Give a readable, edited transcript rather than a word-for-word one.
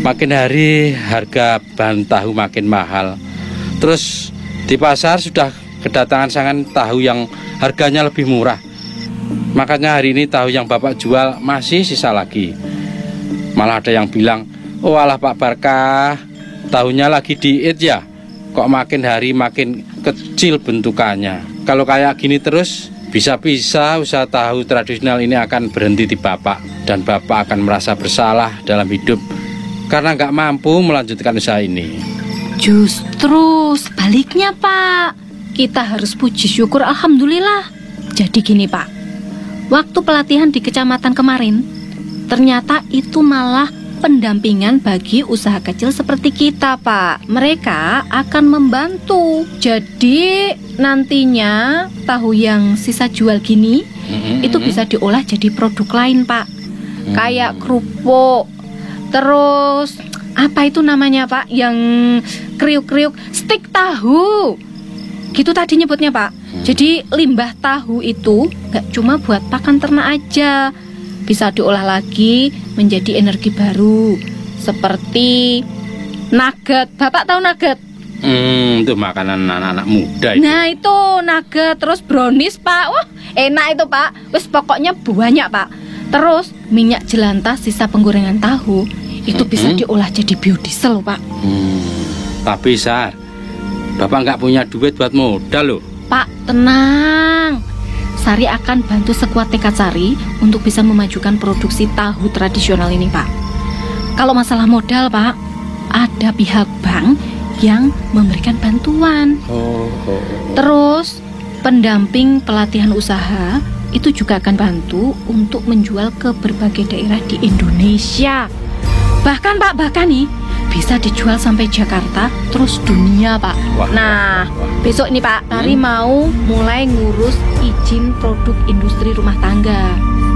Makin hari harga bahan tahu makin mahal. Terus di pasar sudah kedatangan sangan tahu yang harganya lebih murah. Makanya hari ini tahu yang Bapak jual masih sisa lagi. Malah ada yang bilang, oh alah Pak Barkah, tahunya lagi diet ya. Kok makin hari makin kecil bentukannya. Kalau kayak gini terus, bisa-bisa usaha tahu tradisional ini akan berhenti di Bapak. Dan Bapak akan merasa bersalah dalam hidup karena nggak mampu melanjutkan usaha ini. Justru sebaliknya Pak, kita harus puji syukur alhamdulillah. Jadi gini Pak, waktu pelatihan di kecamatan kemarin, ternyata itu malah pendampingan bagi usaha kecil seperti kita Pak. Mereka akan membantu. Jadi nantinya tahu yang sisa jual gini itu bisa diolah jadi produk lain Pak. Kayak kerupuk. Terus apa itu namanya Pak? Yang kriuk-kriuk, stik tahu. Gitu tadi nyebutnya Pak. Jadi limbah tahu itu gak cuma buat pakan ternak aja, bisa diolah lagi menjadi energi baru. Seperti nugget. Bapak tahu nugget? Itu makanan anak-anak muda itu. Nah itu nugget. Terus brownies Pak. Wah enak itu Pak. Wes pokoknya banyak Pak. Terus minyak jelantah sisa penggorengan tahu itu bisa diolah jadi biodiesel Pak. Tapi Sar, Bapak nggak punya duit buat modal loh. Pak tenang, Sari akan bantu sekuat tekad Sari untuk bisa memajukan produksi tahu tradisional ini Pak. Kalau masalah modal Pak, ada pihak bank yang memberikan bantuan. Terus pendamping pelatihan usaha itu juga akan bantu untuk menjual ke berbagai daerah di Indonesia. Bahkan Pak, nih bisa dijual sampai Jakarta, terus dunia Pak. Besok ini Pak, Tari mau mulai ngurus izin produk industri rumah tangga.